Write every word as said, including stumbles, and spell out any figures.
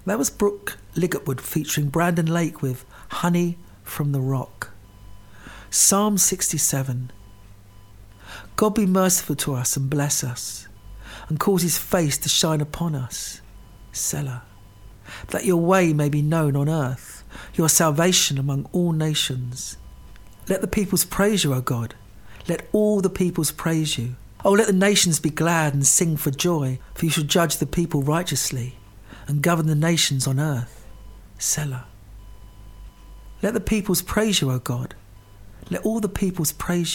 That was Brooke Ligertwood featuring Brandon Lake with Honey from the Rock. Psalm sixty-seven. God be merciful to us and bless us, and cause his face to shine upon us. Selah. That your way may be known on earth, your salvation among all nations. Let the peoples praise you, O God. Let all the peoples praise you. Oh, let the nations be glad and sing for joy, for you shall judge the people righteously and govern the nations on earth. Selah. Let the peoples praise you, O God. Let all the peoples praise